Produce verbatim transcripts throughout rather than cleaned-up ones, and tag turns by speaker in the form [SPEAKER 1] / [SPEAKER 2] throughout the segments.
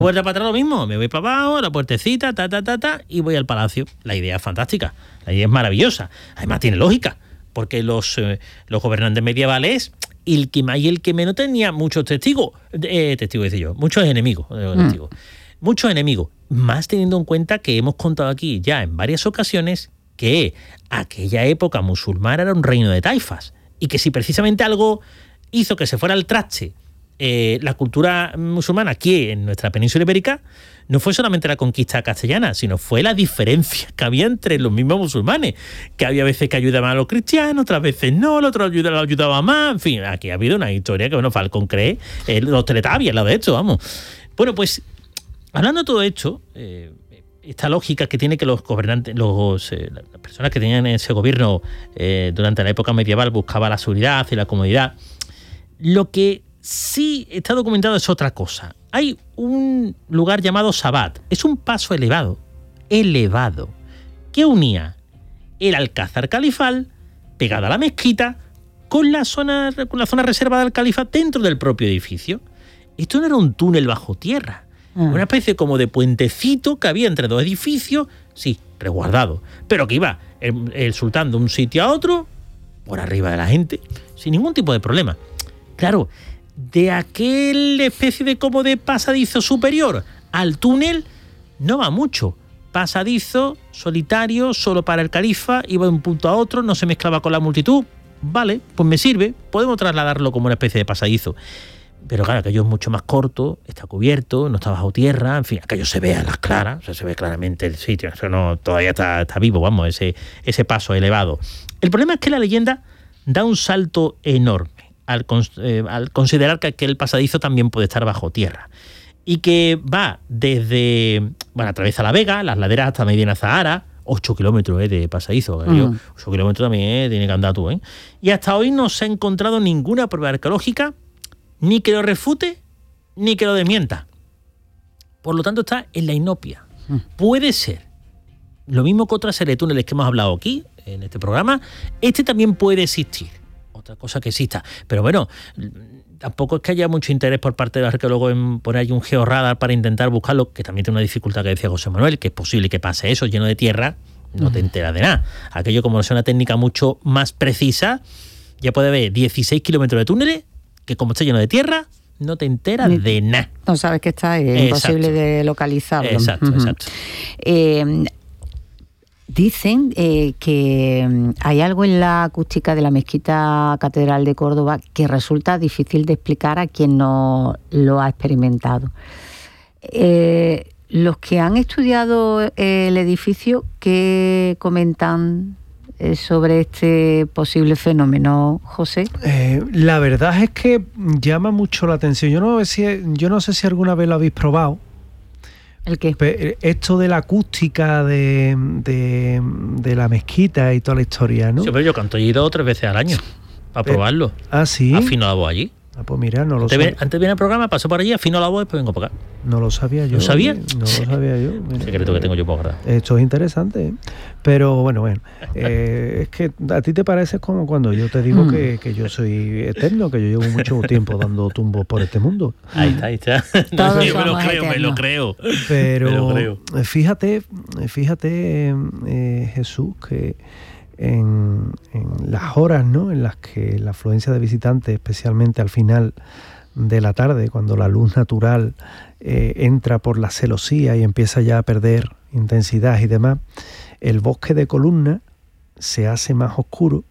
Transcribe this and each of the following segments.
[SPEAKER 1] Puerta para atrás lo mismo, me voy para abajo, la puertecita, ta, ta, ta, ta, y voy al palacio. La idea es fantástica, la idea es maravillosa. Además tiene lógica, porque los, eh, los gobernantes medievales, el que más y el que menos tenía muchos testigos, eh, testigos decía yo, muchos enemigos, eh,
[SPEAKER 2] Mm.
[SPEAKER 1] testigos, muchos enemigos, más teniendo en cuenta que hemos contado aquí ya en varias ocasiones que aquella época musulmana era un reino de taifas, y que si precisamente algo hizo que se fuera al traste Eh, la cultura musulmana aquí en nuestra península ibérica, no fue solamente la conquista castellana, sino fue la diferencia que había entre los mismos musulmanes, que había veces que ayudaban a los cristianos, otras veces no, el otro ayudaba, ayudaba más, en fin, aquí ha habido una historia que, bueno, Falcón cree, eh, los Teletubbies, lo de esto, vamos. Bueno, pues, hablando de todo esto, eh, esta lógica que tiene que los gobernantes, los, eh, las personas que tenían ese gobierno eh, durante la época medieval buscaba la seguridad y la comodidad, lo que sí está documentado es otra cosa. Hay un lugar llamado Sabat. Es un paso elevado, elevado, que unía el Alcázar Califal, pegada a la mezquita, con la zona, con la zona reservada del califa dentro del propio edificio. Esto no era un túnel bajo tierra,
[SPEAKER 2] Ah.
[SPEAKER 1] una especie como de puentecito que había entre dos edificios, sí, resguardado, pero que iba el, el sultán de un sitio a otro, por arriba de la gente, sin ningún tipo de problema. Claro, de aquella especie de como de pasadizo superior al túnel no va mucho. Pasadizo, solitario, solo para el califa, iba de un punto a otro, no se mezclaba con la multitud. Vale, pues me sirve, podemos trasladarlo como una especie de pasadizo. Pero claro, aquello es mucho más corto, está cubierto, no está bajo tierra, en fin, aquello se ve a las claras, o sea, se ve claramente el sitio, eso no, todavía está, está vivo, vamos, ese, ese paso elevado. El problema es que la leyenda da un salto enorme Al, eh, al considerar que aquel pasadizo también puede estar bajo tierra y que va desde, bueno, atraviesa la Vega, las laderas hasta Medina Zahara, ocho kilómetros eh, de pasadizo, mm. ocho kilómetros también eh, tiene que andar tú, ¿eh? Y hasta hoy no se ha encontrado ninguna prueba arqueológica ni que lo refute ni que lo desmienta. Por lo tanto está en la inopia. Mm. Puede ser, lo mismo que otras serie de túneles que hemos hablado aquí en este programa, este también puede existir. Otra cosa que exista. Pero bueno, tampoco es que haya mucho interés por parte de los arqueólogos en poner ahí un georradar para intentar buscarlo, que también tiene una dificultad que decía José Manuel, que es posible que pase eso lleno de tierra, no uh-huh. te enteras de nada. Aquello, como es una técnica mucho más precisa, ya puede haber dieciséis kilómetros de túneles, que como está lleno de tierra, no te enteras Ni, de nada.
[SPEAKER 2] No sabes que está ahí, es imposible de localizarlo.
[SPEAKER 1] Exacto, uh-huh. exacto.
[SPEAKER 2] Eh, Dicen eh, que hay algo en la acústica de la Mezquita Catedral de Córdoba que resulta difícil de explicar a quien no lo ha experimentado. Eh, los que han estudiado el edificio, ¿qué comentan eh, sobre este posible fenómeno, José?
[SPEAKER 3] Eh, la verdad es que llama mucho la atención. Yo no sé si, yo no sé si alguna vez lo habéis probado.
[SPEAKER 2] ¿El qué?
[SPEAKER 3] Esto de la acústica de, de, de la mezquita y toda la historia, ¿no?
[SPEAKER 1] Sí, pero yo canto allí dos o tres veces al año para
[SPEAKER 3] pero,
[SPEAKER 1] probarlo.
[SPEAKER 3] Ah, sí.
[SPEAKER 1] Afino la voz allí.
[SPEAKER 3] Ah, pues mira, no lo
[SPEAKER 1] antes,
[SPEAKER 3] sabía.
[SPEAKER 1] Antes viene el programa, paso por allí, afino la voz y después vengo para acá.
[SPEAKER 3] No lo sabía yo.
[SPEAKER 1] ¿No sabía?
[SPEAKER 3] No lo sabía yo.
[SPEAKER 1] Mira, secreto que tengo yo para guardar.
[SPEAKER 3] Esto es interesante, ¿eh? Pero bueno, bueno. Eh, es que a ti te parece como cuando yo te digo mm. que, que yo soy eterno, que yo llevo mucho tiempo dando tumbos por este mundo.
[SPEAKER 1] Ahí está, ahí está. No, me lo creo, me lo creo.
[SPEAKER 3] Pero
[SPEAKER 1] me lo creo.
[SPEAKER 3] fíjate, fíjate, eh, Jesús, que en, en las horas, ¿no?, en las que la afluencia de visitantes, especialmente al final de la tarde, cuando la luz natural eh, entra por la celosía y empieza ya a perder intensidad y demás, el bosque de columna se hace más oscuro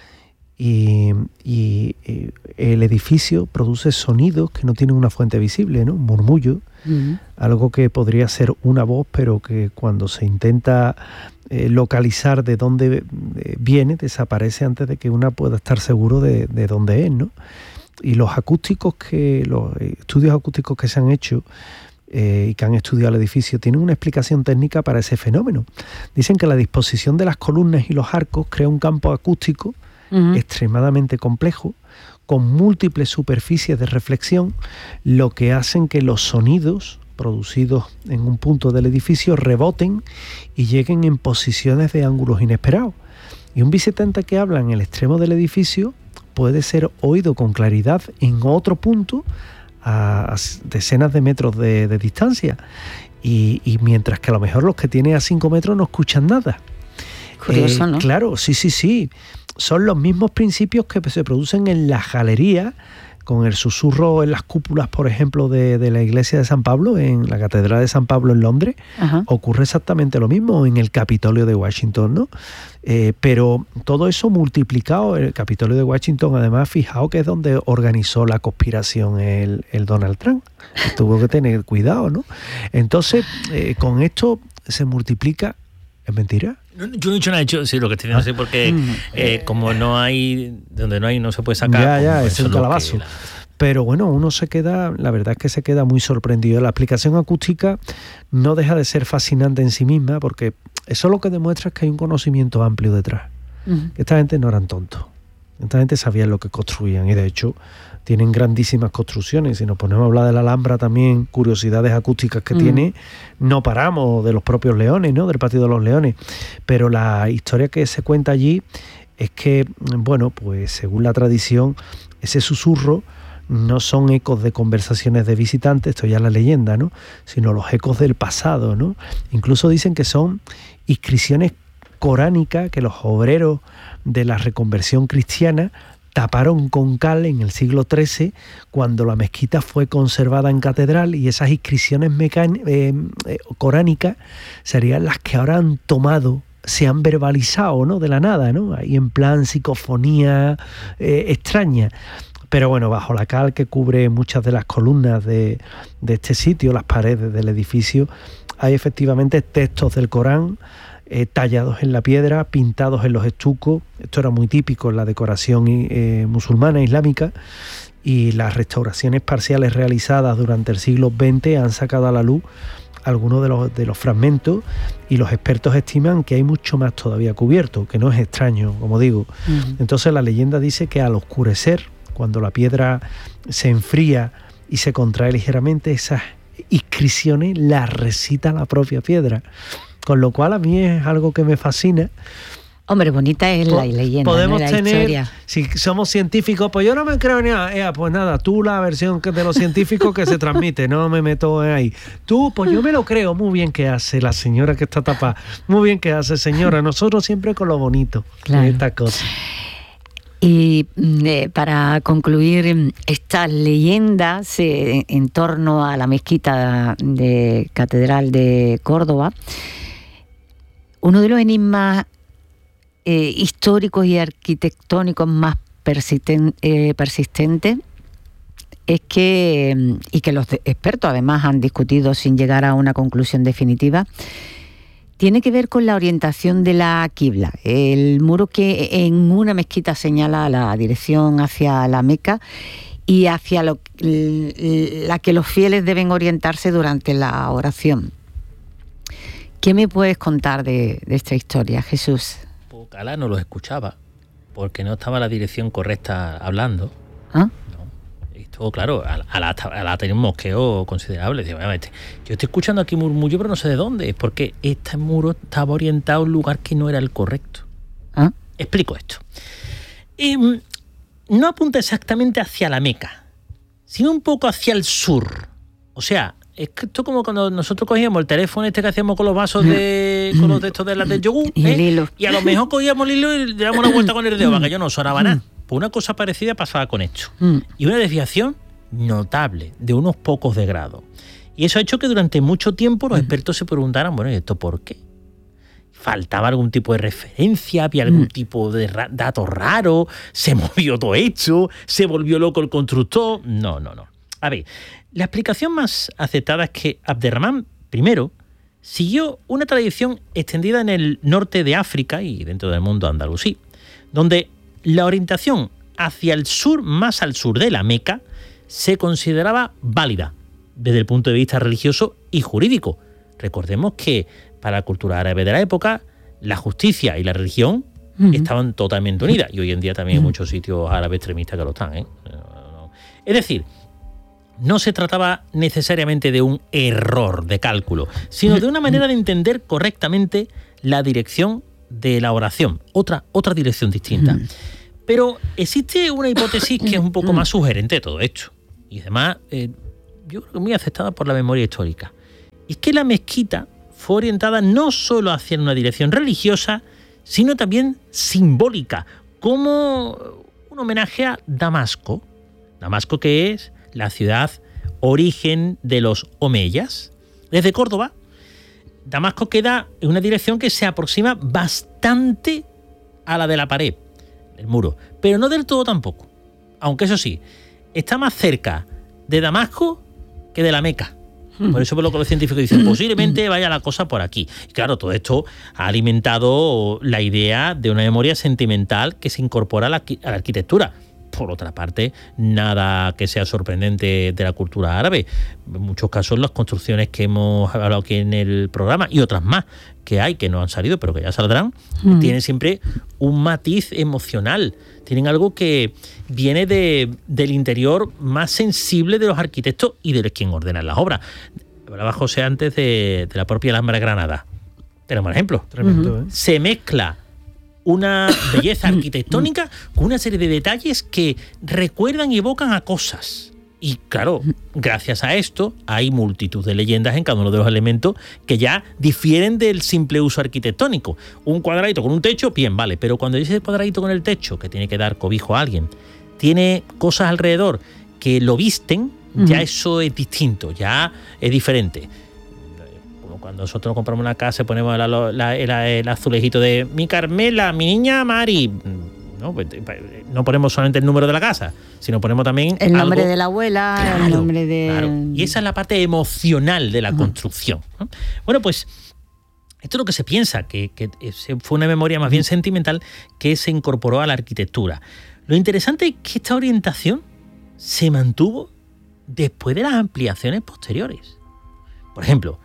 [SPEAKER 3] y, y, y el edificio produce sonidos que no tienen una fuente visible, ¿no? Un murmullo, uh-huh. algo que podría ser una voz, pero que cuando se intenta eh, localizar de dónde eh, viene, desaparece antes de que una pueda estar seguro de, de dónde es, ¿no? Y los acústicos que, los estudios acústicos que se han hecho eh, y que han estudiado el edificio tienen una explicación técnica para ese fenómeno. Dicen que la disposición de las columnas y los arcos crea un campo acústico uh-huh. extremadamente complejo, con múltiples superficies de reflexión, lo que hacen que los sonidos producidos en un punto del edificio reboten y lleguen en posiciones de ángulos inesperados. Y un visitante que habla en el extremo del edificio puede ser oído con claridad en otro punto a, a decenas de metros de, de distancia. Y, y mientras que a lo mejor los que tiene a cinco metros no escuchan nada.
[SPEAKER 2] Curioso, eh, ¿no?
[SPEAKER 3] Claro, sí, sí, sí. Son los mismos principios que se producen en las galerías, con el susurro en las cúpulas, por ejemplo, de, de la iglesia de San Pablo, en la Catedral de San Pablo en Londres. Ajá. Ocurre exactamente lo mismo en el Capitolio de Washington, ¿no? Eh, pero todo eso multiplicado, el Capitolio de Washington, además, fijaos que es donde organizó la conspiración el, el Donald Trump. Tuvo que tener cuidado, ¿no? Entonces, eh, con esto se multiplica. ¿Es mentira?
[SPEAKER 1] Yo no he dicho nada, he dicho, sí, lo que estoy diciendo es porque eh, como no hay, donde no hay no se puede sacar.
[SPEAKER 3] Ya, ya,
[SPEAKER 1] pues,
[SPEAKER 3] es un calabazo. La... Pero bueno, uno se queda, la verdad es que se queda muy sorprendido. La explicación acústica no deja de ser fascinante en sí misma, porque eso lo que demuestra es que hay un conocimiento amplio detrás. Uh-huh. Esta gente no eran tontos. Esta gente sabía lo que construían y de hecho tienen grandísimas construcciones. Si nos ponemos a hablar de la Alhambra también, curiosidades acústicas que mm. tiene, no paramos, de los propios leones, ¿no? Del Patio de los Leones. Pero la historia que se cuenta allí es que, bueno, pues según la tradición, ese susurro no son ecos de conversaciones de visitantes, esto ya es la leyenda, ¿no? Sino los ecos del pasado, ¿no? Incluso dicen que son inscripciones coránicas que los obreros de la reconversión cristiana taparon con cal en el siglo trece, cuando la mezquita fue conservada en catedral, y esas inscripciones mecan- eh, eh, coránicas serían las que ahora han tomado, se han verbalizado, ¿no? De la nada, ¿no? Ahí en plan psicofonía eh, extraña. Pero bueno, bajo la cal que cubre muchas de las columnas de, de este sitio, las paredes del edificio, hay efectivamente textos del Corán, Eh, tallados en la piedra, pintados en los estucos. Esto era muy típico en la decoración eh, musulmana islámica, y las restauraciones parciales realizadas durante el siglo veinte han sacado a la luz algunos de los, de los fragmentos, y los expertos estiman que hay mucho más todavía cubierto, que no es extraño, como digo. Uh-huh. Entonces la leyenda dice que al oscurecer, cuando la piedra se enfría y se contrae ligeramente, esas inscripciones las recita la propia piedra. Con lo cual a mí es algo que me fascina.
[SPEAKER 2] Hombre, bonita es la leyenda,
[SPEAKER 3] podemos
[SPEAKER 2] ¿no? La
[SPEAKER 3] tener,
[SPEAKER 2] historia.
[SPEAKER 3] Si somos científicos, pues yo no me creo ni nada. Eh, pues nada, tú la versión de los científicos que se transmite, no me meto ahí. Tú, pues yo me lo creo. Muy bien que hace la señora que está tapada. Muy bien que hace, señora. Nosotros siempre con lo bonito, claro, de estas cosas.
[SPEAKER 2] Y eh, para concluir estas leyendas eh, en torno a la mezquita de Catedral de Córdoba, uno de los enigmas eh, históricos y arquitectónicos más persisten, eh, persistentes es que, y que los expertos además han discutido sin llegar a una conclusión definitiva, tiene que ver con la orientación de la quibla, el muro que en una mezquita señala la dirección hacia la Meca y hacia lo, la que los fieles deben orientarse durante la oración. ¿Qué me puedes contar de, de esta historia, Jesús?
[SPEAKER 1] Pues Alá no los escuchaba, porque no estaba la dirección correcta hablando.
[SPEAKER 2] ¿Ah?
[SPEAKER 1] Esto, claro, Alá, Alá tenía un mosqueo considerable. Yo estoy escuchando aquí murmullo, pero no sé de dónde. Es porque este muro estaba orientado a un lugar que no era el correcto.
[SPEAKER 2] ¿Ah?
[SPEAKER 1] Explico esto. Eh, no apunta exactamente hacia la Meca, sino un poco hacia el sur. O sea, es que esto como cuando nosotros cogíamos el teléfono este que hacíamos con los vasos de con los de estos de las del yogur,
[SPEAKER 2] y,
[SPEAKER 1] ¿eh?
[SPEAKER 2] el hilo.
[SPEAKER 1] Y a lo mejor cogíamos el hilo y le damos una vuelta con el dedo, para que yo no sonaba nada. Pues una cosa parecida pasaba con esto. Y una desviación notable, de unos pocos de grado. Y eso ha hecho que durante mucho tiempo los expertos se preguntaran, bueno, ¿y esto por qué? ¿Faltaba algún tipo de referencia? ¿Había algún tipo de ra- dato raro? ¿Se movió todo esto? ¿Se volvió loco el constructor? No, no, no. A ver, la explicación más aceptada es que Abderramán I siguió una tradición extendida en el norte de África y dentro del mundo andalusí, donde la orientación hacia el sur, más al sur de la Meca, se consideraba válida desde el punto de vista religioso y jurídico. Recordemos que para la cultura árabe de la época, la justicia y la religión uh-huh. estaban totalmente unidas, y hoy en día también hay muchos sitios árabes extremistas que lo están, ¿eh? Es decir, no se trataba necesariamente de un error de cálculo, sino de una manera de entender correctamente la dirección de la oración, otra, otra dirección distinta. Pero existe una hipótesis que es un poco más sugerente de todo esto. Y además, eh, yo creo que muy aceptada por la memoria histórica. Y es que la mezquita fue orientada no solo hacia una dirección religiosa, sino también simbólica, como un homenaje a Damasco. Damasco, que es la ciudad origen de los omeyas. Desde Córdoba, Damasco queda en una dirección que se aproxima bastante a la de la pared, del muro, pero no del todo tampoco. Aunque eso sí, está más cerca de Damasco que de la Meca. Por eso por lo que los científicos dicen, posiblemente vaya la cosa por aquí. Y claro, todo esto ha alimentado la idea de una memoria sentimental que se incorpora a la, a la arquitectura. Por otra parte, nada que sea sorprendente de la cultura árabe. En muchos casos, las construcciones que hemos hablado aquí en el programa y otras más que hay, que no han salido, pero que ya saldrán, mm. tienen siempre un matiz emocional. Tienen algo que viene de, del interior más sensible de los arquitectos y de quien ordenan las obras. Hablaba José antes de, de la propia Alhambra de Granada. Tenemos un ejemplo.
[SPEAKER 3] Tremendo, ¿eh?
[SPEAKER 1] Se mezcla una belleza arquitectónica con una serie de detalles que recuerdan y evocan a cosas. Y claro, gracias a esto hay multitud de leyendas en cada uno de los elementos que ya difieren del simple uso arquitectónico. Un cuadradito con un techo, bien, vale, pero cuando dice cuadradito con el techo, que tiene que dar cobijo a alguien, tiene cosas alrededor que lo visten, ya eso es distinto, ya es diferente. Cuando nosotros compramos una casa, ponemos la, la, el, el azulejito de mi Carmela, mi niña Mari. No, pues, no ponemos solamente el número de la casa, sino ponemos también
[SPEAKER 2] el nombre
[SPEAKER 1] algo,
[SPEAKER 2] de la abuela,
[SPEAKER 1] claro,
[SPEAKER 2] el nombre de...
[SPEAKER 1] Claro. Y esa es la parte emocional de la uh-huh. construcción, ¿no? Bueno, pues esto es lo que se piensa, que, que fue una memoria más bien sentimental que se incorporó a la arquitectura. Lo interesante es que esta orientación se mantuvo después de las ampliaciones posteriores. Por ejemplo,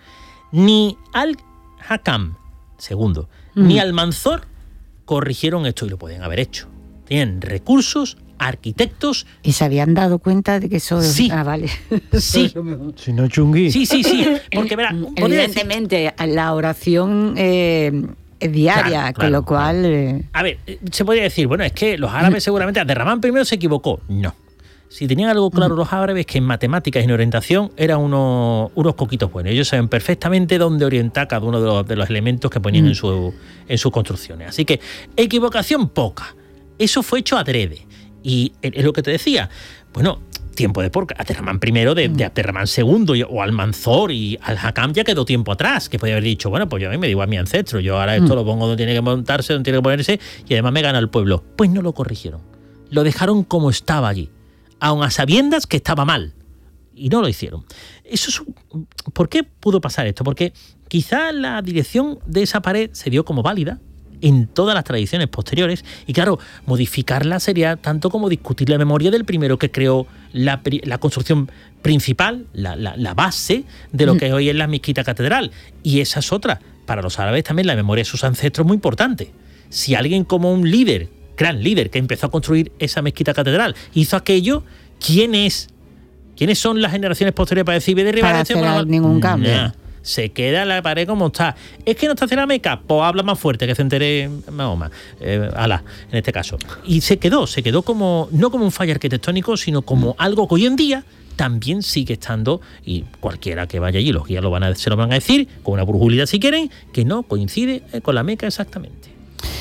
[SPEAKER 1] ni Al-Hakam segundo, mm. ni Almanzor corrigieron esto y lo podían haber hecho. Tenían recursos, arquitectos.
[SPEAKER 2] ¿Y se habían dado cuenta de que eso...
[SPEAKER 1] Sí.
[SPEAKER 2] Ah, vale.
[SPEAKER 1] Sí.
[SPEAKER 3] Si no, chungui.
[SPEAKER 1] Sí, sí, sí. Porque, verá,
[SPEAKER 2] evidentemente, decir... la oración eh, es diaria, claro, con claro, lo cual...
[SPEAKER 1] Claro.
[SPEAKER 2] Eh...
[SPEAKER 1] A ver, se podría decir, bueno, es que los árabes seguramente Abderramán primero se equivocó. No. Si tenían algo claro los árabes, que en matemáticas y en orientación eran unos, unos coquitos buenos. Ellos saben perfectamente dónde orientar cada uno de los, de los elementos que ponían mm. en, su, en sus construcciones. Así que equivocación poca. Eso fue hecho adrede. Y es lo que te decía. Bueno, tiempo de porca. Abderramán primero de, de Abderramán segundo o Almanzor y Al-Hakam ya quedó tiempo atrás, que podía haber dicho, bueno, pues yo a mí me digo a mi ancestro, yo ahora esto mm. lo pongo donde tiene que montarse, donde tiene que ponerse y además me gana el pueblo. Pues no lo corrigieron. Lo dejaron como estaba allí, aun a sabiendas que estaba mal, y no lo hicieron. Eso es, ¿por qué pudo pasar esto? Porque quizá la dirección de esa pared se dio como válida en todas las tradiciones posteriores, y claro, modificarla sería tanto como discutir la memoria del primero que creó la, la construcción principal, la, la, la base de lo que hoy es la mezquita catedral, y esa es otra. Para los árabes también la memoria de sus ancestros es muy importante. Si alguien como un líder, gran líder que empezó a construir esa mezquita catedral, hizo aquello, ¿quién es? ¿Quiénes son las generaciones posteriores para decir, ve derribar
[SPEAKER 2] para
[SPEAKER 1] este
[SPEAKER 2] hacer
[SPEAKER 1] programa?
[SPEAKER 2] ningún cambio?
[SPEAKER 1] Nah, se queda la pared como está. Es que no está haciendo la Meca, pues habla más fuerte, que se entere Mahoma, eh, Alá, en este caso. Y se quedó, se quedó como, no como un fallo arquitectónico, sino como algo que hoy en día también sigue estando, y cualquiera que vaya allí, los guías lo van a, se lo van a decir, con una brujulidad si quieren, que no coincide con la Meca exactamente.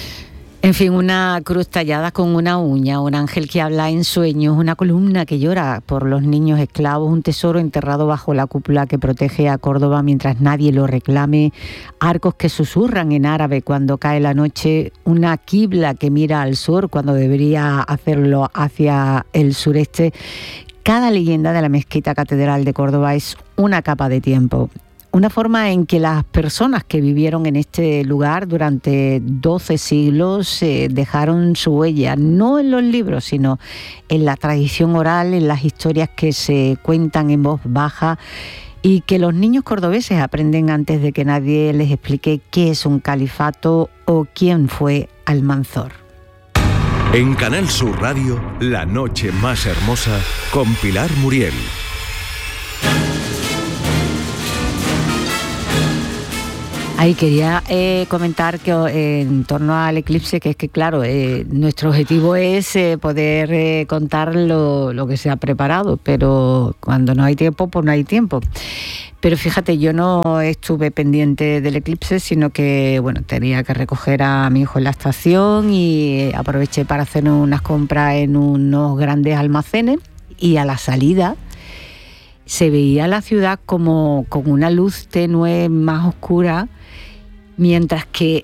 [SPEAKER 2] En fin, una cruz tallada con una uña, un ángel que habla en sueños, una columna que llora por los niños esclavos, un tesoro enterrado bajo la cúpula que protege a Córdoba mientras nadie lo reclame, arcos que susurran en árabe cuando cae la noche, una quibla que mira al sur cuando debería hacerlo hacia el sureste. Cada leyenda de la mezquita catedral de Córdoba es una capa de tiempo. Una forma en que las personas que vivieron en este lugar durante doce siglos eh, dejaron su huella, no en los libros, sino en la tradición oral, en las historias que se cuentan en voz baja y que los niños cordobeses aprenden antes de que nadie les explique qué es un califato o quién fue Almanzor.
[SPEAKER 4] En Canal Sur Radio, La Noche Más Hermosa con Pilar Muriel.
[SPEAKER 2] Ahí quería eh, comentar que eh, en torno al eclipse, que es que claro, eh, nuestro objetivo es eh, poder eh, contar lo, lo que se ha preparado, pero cuando no hay tiempo, pues no hay tiempo. Pero fíjate, yo no estuve pendiente del eclipse, sino que bueno, tenía que recoger a mi hijo en la estación y aproveché para hacer unas compras en unos grandes almacenes, y a la salida se veía la ciudad como con una luz tenue más oscura, mientras que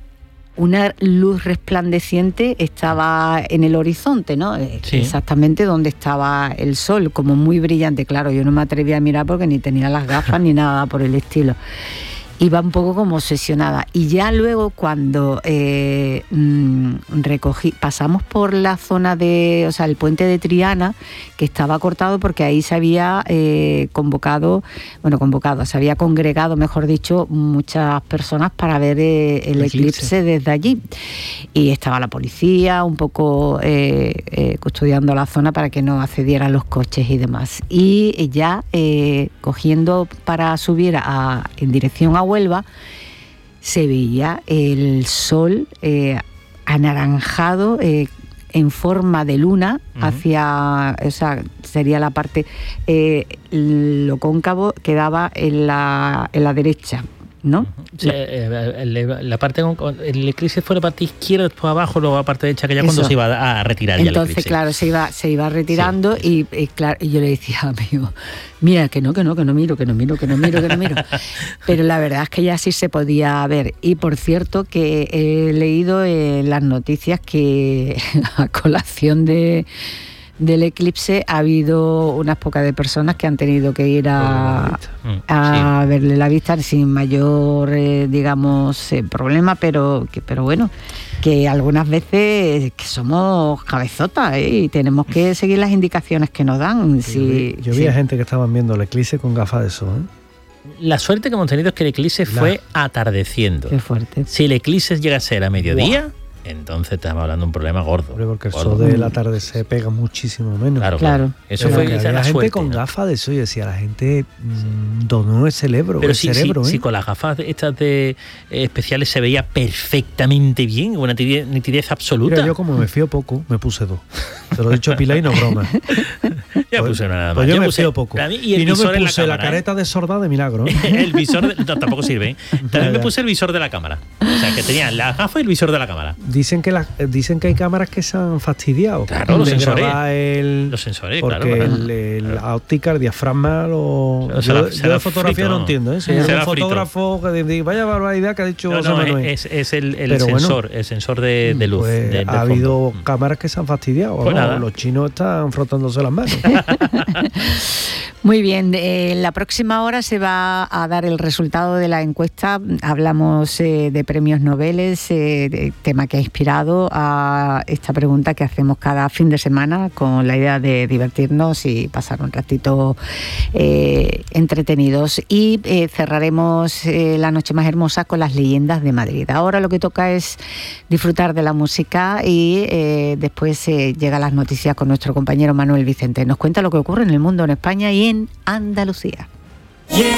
[SPEAKER 2] una luz resplandeciente estaba en el horizonte, ¿no? Sí. Exactamente donde estaba el sol, como muy brillante. Claro, yo no me atreví a mirar porque ni tenía las gafas ni nada por el estilo. Iba un poco como obsesionada. Y ya luego cuando eh, mmm, recogí, pasamos por la zona de, o sea, el puente de Triana, que estaba cortado porque ahí se había eh, convocado, bueno, convocado, se había congregado, mejor dicho, muchas personas para ver eh, el, el eclipse. eclipse desde allí. Y estaba la policía un poco eh, eh, custodiando la zona para que no accedieran los coches y demás. Y ya eh, cogiendo para subir a, en dirección a Huelva, se veía el sol eh, anaranjado eh, en forma de luna, uh-huh, hacia, o sea, sería la parte, eh, lo cóncavo quedaba en la, en la derecha, ¿no?
[SPEAKER 1] Uh-huh. Sí, la, la parte, el eclipse fue la parte izquierda, después abajo, luego la parte derecha, que ya cuando se iba a retirar.
[SPEAKER 2] Entonces,
[SPEAKER 1] ya el
[SPEAKER 2] claro, se iba, se iba retirando, sí, sí. Y, y, claro, y yo le decía a mi amigo, mira, que no, que no, que no miro, que no miro, que no miro, que no miro. Pero la verdad es que ya sí se podía ver. Y por cierto, que he leído en las noticias que a colación de... del eclipse ha habido unas pocas de personas que han tenido que ir a, a sí. verle la vista sin mayor, eh, digamos, eh, problema, pero, que, pero bueno, que algunas veces que somos cabezotas, ¿eh? Y tenemos que seguir las indicaciones que nos dan.
[SPEAKER 3] Sí, si, yo vi, yo vi sí. a gente que estaban viendo el eclipse con gafas de sol, ¿eh?
[SPEAKER 1] La suerte que hemos tenido es que el eclipse la... fue atardeciendo.
[SPEAKER 2] Qué fuerte.
[SPEAKER 1] Si el eclipse llega a ser a mediodía... Wow. Entonces estamos hablando de un problema gordo.
[SPEAKER 3] Porque el
[SPEAKER 1] gordo.
[SPEAKER 3] sol del atardecer pega muchísimo menos.
[SPEAKER 1] Claro, claro.
[SPEAKER 3] Eso pero fue la gente suerte, con ¿no? gafas de sol, y decía, la gente mmm, donó el cerebro.
[SPEAKER 1] Pero
[SPEAKER 3] el
[SPEAKER 1] sí,
[SPEAKER 3] cerebro,
[SPEAKER 1] sí,
[SPEAKER 3] ¿eh?
[SPEAKER 1] sí, con las gafas estas de eh, especiales se veía perfectamente bien, una nitidez, nitidez absoluta.
[SPEAKER 3] Mira, yo como me fío poco, me puse dos. Te lo he dicho a Pilar y no broma.
[SPEAKER 1] Ya pues, puse nada más.
[SPEAKER 3] Pues yo, yo me
[SPEAKER 1] puse,
[SPEAKER 3] fío poco.
[SPEAKER 1] Mí, y, el
[SPEAKER 3] y no
[SPEAKER 1] visor
[SPEAKER 3] me puse
[SPEAKER 1] en la,
[SPEAKER 3] la
[SPEAKER 1] cámara,
[SPEAKER 3] careta
[SPEAKER 1] ¿eh?
[SPEAKER 3] de sorda de milagro.
[SPEAKER 1] El visor de, no, tampoco sirve. ¿eh? También me puse el visor de la cámara. O sea, que tenía las gafas y el visor de la cámara.
[SPEAKER 3] Dicen que las dicen que hay cámaras que se han fastidiado.
[SPEAKER 1] Claro, los sensores.
[SPEAKER 3] El,
[SPEAKER 1] los sensores,
[SPEAKER 3] porque
[SPEAKER 1] claro.
[SPEAKER 3] el, el, la óptica, el diafragma, lo,
[SPEAKER 1] o
[SPEAKER 3] yo,
[SPEAKER 1] sea, la,
[SPEAKER 3] yo de fotografía
[SPEAKER 1] frito,
[SPEAKER 3] no entiendo. ¿eh? Si
[SPEAKER 1] es
[SPEAKER 3] un fotógrafo frito. que dice, vaya barbaridad que ha dicho
[SPEAKER 1] no,
[SPEAKER 3] José
[SPEAKER 1] no,
[SPEAKER 3] Manuel.
[SPEAKER 1] Es, es el, el sensor, bueno, el sensor de, de luz.
[SPEAKER 3] Pues
[SPEAKER 1] de, de
[SPEAKER 3] ha habido
[SPEAKER 1] fondo.
[SPEAKER 3] cámaras que se han fastidiado.
[SPEAKER 1] Pues
[SPEAKER 3] ¿no? Los chinos están frotándose las manos.
[SPEAKER 2] Muy bien, en eh, la próxima hora se va a dar el resultado de la encuesta. Hablamos eh, de premios Nobel, eh, tema que ha inspirado a esta pregunta que hacemos cada fin de semana con la idea de divertirnos y pasar un ratito eh, entretenidos. Y eh, cerraremos eh, la noche más hermosa con las leyendas de Madrid. Ahora lo que toca es disfrutar de la música y eh, después eh, llegan las noticias con nuestro compañero Manuel Vicente. Nos cuenta lo que ocurre en el mundo, en España y en Andalucía.